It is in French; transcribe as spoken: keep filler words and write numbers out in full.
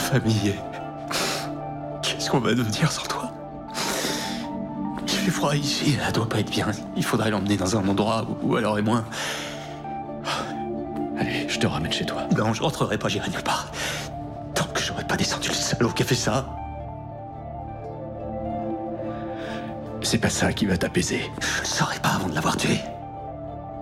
famille. Qu'est-ce qu'on va devenir sans toi? Il fait froid ici, elle doit pas être bien. Il faudrait l'emmener dans un endroit où, où elle aurait moins... Allez, je te ramène chez toi. Non, je rentrerai pas, j'irai nulle part. Tant que j'aurais pas descendu le salaud qui a fait ça. C'est pas ça qui va t'apaiser. Je le saurais pas avant de l'avoir tué.